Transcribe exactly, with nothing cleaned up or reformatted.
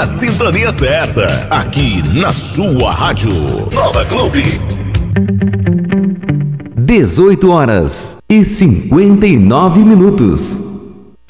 na sintonia certa, aqui na sua rádio Nova Clube. dezoito horas e cinquenta e nove minutos.